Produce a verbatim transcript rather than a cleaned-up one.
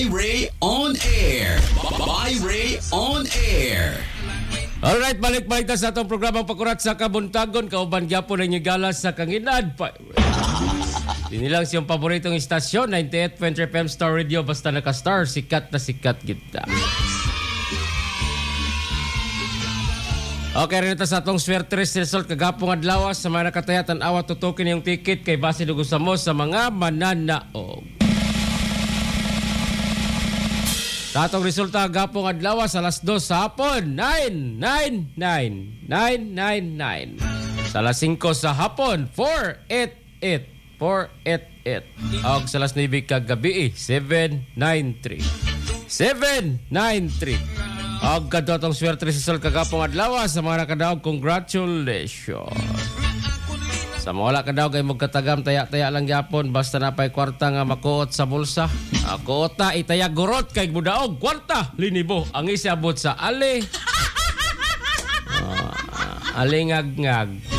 My-Ray on Air. My-Ray on Air. Alright, balik-balik na sa itong programang Pakurat sa Kabuntagon. Kauban gyapon ang galas sa Kanginad. Pa- Inilang siyang paboritong istasyon, ninety-eight point three F M Star Radio. Basta naka-star, sikat na sikat kita. Okay, rin ito sa itong swerte result kagapong adlaw sa mga nakatayatan awat tutukin yung ticket kay base dugusa mo sa mga mananaog. Sa atong resulta gapong adlaw sa alas dos sa hapon, nine nine nine nine nine nine. Sa alas singko sa hapon, four eight eight four eight eight. Og sa alas nine kagabi, seven nine three seven nine three. Og kadto atong swerte result kagapong adlaw sa mga nakadaog, congratulations. Sa mga wala ka daw kay magkatagam taya-taya lang yapon basta napay kwarta nga makuot sa bulsa. Ako ta itaya gurot kay budaog kwarta linibo ang isiabot sa ali. Uh, alingag-ngag.